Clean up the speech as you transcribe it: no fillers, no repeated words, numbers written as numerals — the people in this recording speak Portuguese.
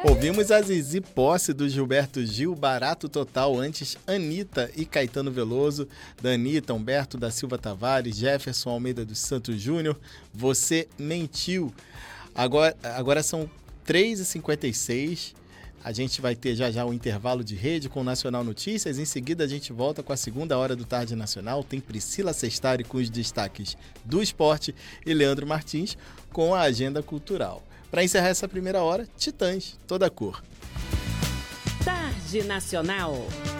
Ouvimos a Zizi Posse do Gilberto Gil, Barato Total, antes Anitta e Caetano Veloso, da Anitta, Humberto da Silva Tavares, Jefferson Almeida dos Santos Júnior, Você Mentiu. Agora são 3h56, a gente vai ter já um intervalo de rede com o Nacional Notícias, em seguida a gente volta com a segunda hora do Tarde Nacional, tem Priscila Sestari com os destaques do esporte e Leandro Martins com a agenda cultural. Para encerrar essa primeira hora, Titãs, Toda Cor. Tarde Nacional.